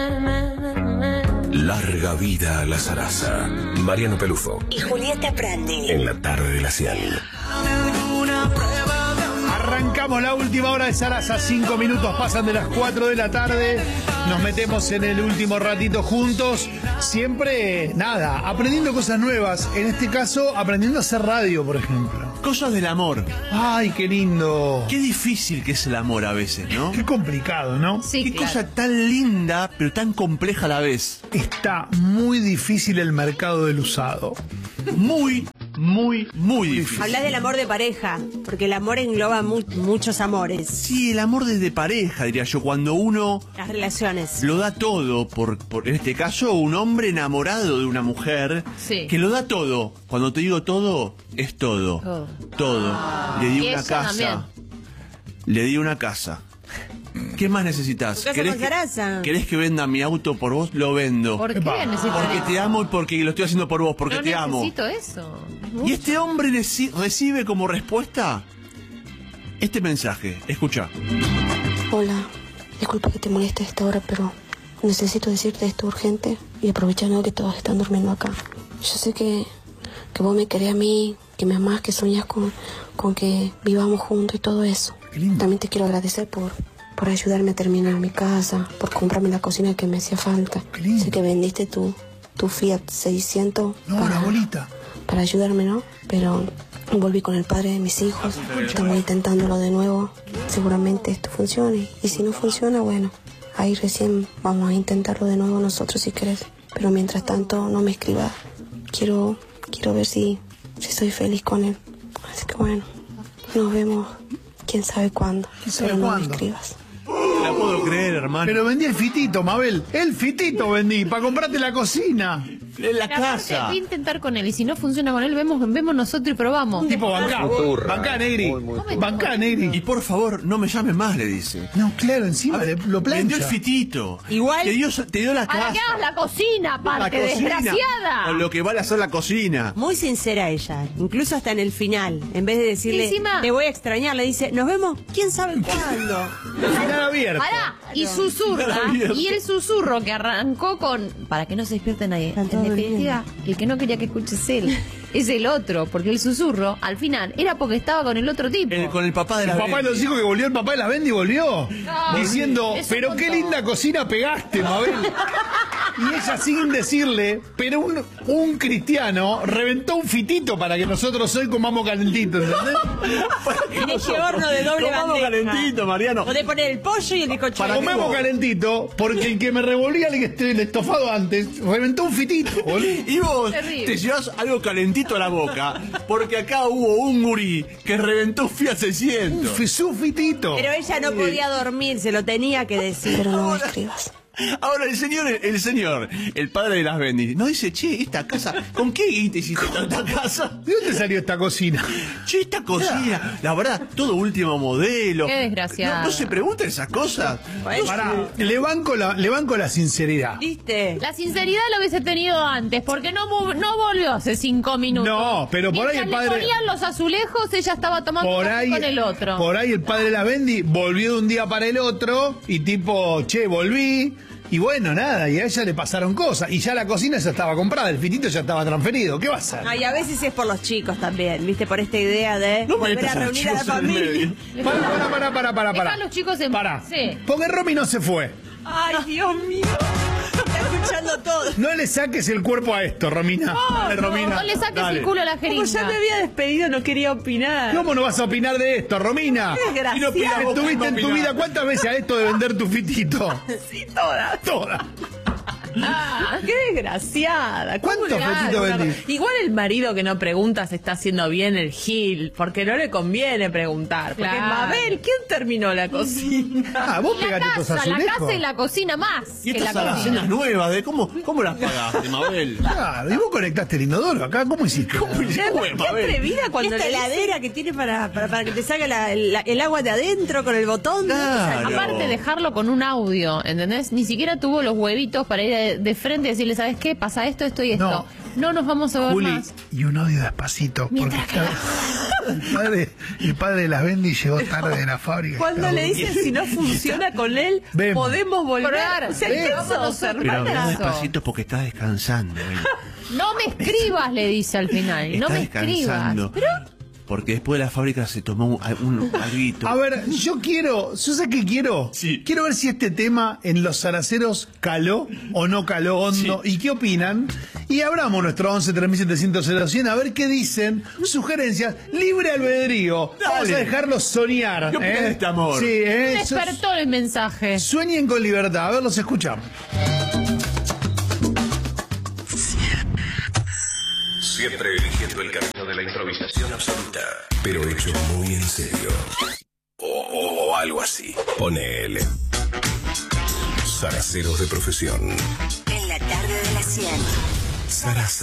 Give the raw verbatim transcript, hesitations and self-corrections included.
Larga vida a la zaraza. Mariano Pelufo y Julieta Prandi en la tarde de la Cial. Arrancamos la última hora de Zaraza, cinco minutos pasan de las cuatro de la tarde, nos metemos en el último ratito juntos, siempre, nada, aprendiendo cosas nuevas, en este caso, aprendiendo a hacer radio, por ejemplo. Cosas del amor. Ay, qué lindo. Qué difícil que es el amor a veces, ¿no? Qué complicado, ¿no? Sí, Qué claro. cosa tan linda, pero tan compleja a la vez. Está muy difícil el mercado del usado. Muy, muy, muy difícil. Hablas del amor de pareja, porque el amor engloba mu muchos amores. Sí, el amor desde pareja, diría yo, cuando uno Las relaciones. lo da todo, por, por en este caso, un hombre enamorado de una mujer, Sí. que lo da todo. Cuando te digo todo, es todo. Todo. Todo. Le di Y una ella casa. también. Le di una casa. ¿Qué más necesitas? Tu casa ¿Querés con que, Zaraza. ¿Querés que venda mi auto por vos? Lo vendo. ¿Por qué Epa. necesito Porque eso? te amo y porque lo estoy haciendo por vos, porque no te amo. necesito eso. Y este hombre reci- recibe como respuesta este mensaje. Escucha. Hola, disculpa que te moleste a esta hora, pero necesito decirte esto urgente y aprovechando que todos están durmiendo acá. Yo sé que, que vos me querés a mí, que me amás, que soñás con, con que vivamos juntos y todo eso. Qué lindo. También te quiero agradecer por, por ayudarme a terminar mi casa, por comprarme la cocina que me hacía falta. Qué lindo. Sé que vendiste tu, tu Fiat seiscientos No, para, la bolita. para ayudarme, ¿no? Pero volví con el padre de mis hijos, estamos intentándolo de nuevo, seguramente esto funcione. Y si no funciona, bueno, ahí recién vamos a intentarlo de nuevo nosotros si querés. Pero mientras tanto, no me escribas. Quiero, quiero ver si, si soy feliz con él. Así que bueno, nos vemos quién sabe cuándo. ¿Quién sabe pero no cuándo? me escribas. No la puedo creer, hermano. Pero vendí el fitito, Mabel. El fitito vendí, para comprarte la cocina. En la Aparte, casa. voy a intentar con él y si no funciona con él, vemos, vemos nosotros y probamos. Tipo, bancá. Bancá, Negri. Bancá, Y Negri. por favor, no me llames más, le dice. No, claro, encima le- lo Vendió el plancha. fitito. Igual- Te dio, te dio la Para casa. que hagas la cocina, La aparte, cocina. desgraciada. O lo que vale hacer la cocina. Muy sincera ella, incluso hasta en el final. En vez de decirle, Encima- te voy a extrañar, le dice, nos vemos, quién sabe cuándo. Final abierto. Pará, y susurra, Abierto. y el susurro que arrancó con, para que no se despierte nadie, Están en todos definitiva, el que no quería que escuches él, es el otro, porque el susurro, al final, era porque estaba con el otro tipo. El- con el papá de El la papá de los Bendy. hijos que volvió, el papá de la Bendy volvió. No, diciendo, eso pero contó. qué linda cocina pegaste, Mabel. Y ella sin decirle, pero un, un cristiano reventó un fitito para que nosotros hoy comamos calentito, ¿entendés? En ese horno de doble Comamos bandeja. calentito, Mariano. Podés poner el pollo y el bizcocho. Para Comemos vos. calentito, porque el que me revolvía el, est- el estofado antes, reventó un fitito, boludo. Y vos Terrible. te llevas algo calentito a la boca, porque acá hubo un gurí que reventó un Fiat Un seiscientos. fi- su fitito. Pero ella no podía dormir, se lo tenía que decir. Pero no me escribas. Ahora el señor, el señor, el padre de las Bendy, nos dice, che, esta casa, ¿con qué guita hiciste esta casa? ¿De dónde salió esta cocina? Che, esta cocina, la verdad, todo último modelo. Qué desgraciada. No, no se preguntan esas cosas. Bueno, Pará, le banco la, le banco la sinceridad. ¿viste? La sinceridad lo hubiese tenido antes, porque no, mo- no volvió hace cinco minutos. No, pero por ahí el Mientras padre- le ponían los azulejos, ella estaba tomando Por café ahí, con el otro. por ahí el padre de la Bendy volvió de un día para el otro y tipo, che, volví. Y bueno, nada, y a ella le pasaron cosas. Y ya la cocina ya estaba comprada, el fitito ya estaba transferido. ¿Qué va a hacer? Ay, a veces es por los chicos también, ¿viste? Por esta idea de No volver metas a a los reunir a la chicos en el familia. medio. Para, para, para, para, para, Dejá para. a los chicos en- Pará. Sí. Porque Romy no se fue. Ay, Dios mío. Está escuchando todo. No le saques el cuerpo a esto, Romina. Dale, No, Romina. no le saques Dale. el culo a la Como ya jeringa. me había despedido, no quería opinar. ¿Cómo no vas a opinar de esto, Romina? Qué desgraciado. Y no opinás vos, ¿Tuviste en tu opinás. vida cuántas veces a esto de vender tu fitito? Sí, toda. Todas. Ah, Qué desgraciada. ¿Cómo ¿Cuántos le- fetitos Claro, vendís? Igual el marido que no pregunta si está haciendo bien el gil, porque no le conviene preguntar. Porque Claro. Mabel, ¿quién terminó la cocina? Ah, vos la pegaste tus casa, la azulejos. casa y la cocina más Y que la estas cocina. alacenas nuevas, de cómo, ¿cómo las pagaste, Mabel? Claro, y vos conectaste el inodoro acá, ¿cómo hiciste? ¿Cómo Qué, hiciste, qué Mabel? atrevida cuando Esta le dice- heladera que tiene para, para, para que te salga la- la- el agua de adentro con el botón. Claro. Aparte dejarlo con un audio, ¿entendés? Ni siquiera tuvo los huevitos para ir de, de frente y decirle, ¿sabes qué? Pasa esto, esto y esto. No. No, nos vamos a ver Juli, más. y un audio despacito, porque Mientras que está... la- El padre, el padre de las Bendy llegó tarde de la fábrica. Cuando Estaba le dicen si no funciona con él, Ven. podemos volver. Probar. O sea, Ven. ¿qué sos, Pero habla hermana? despacito porque está descansando. él. No me escribas, le dice al final. No Está me escribas. descansando. Porque después de la fábrica se tomó un, un alguito. A ver, yo quiero, ¿yo sé qué quiero? Sí. Quiero ver si este tema en los zaraceros caló o no caló hondo y qué opinan. Y abramos nuestro once tres mil setecientos cero cien a ver qué dicen, sugerencias, libre albedrío. Vamos a dejarlos soñar. ¿Qué opinan ¿eh? de este amor? Sí, ¿eh? Despertó el mensaje. Sueñen con libertad. A ver, los escuchamos. Siempre eligiendo el camino de la improvisación absoluta, pero hecho muy en serio. O, o- o algo así. Ponele. Zaraceros de profesión. En la tarde de la cien. Zaraza.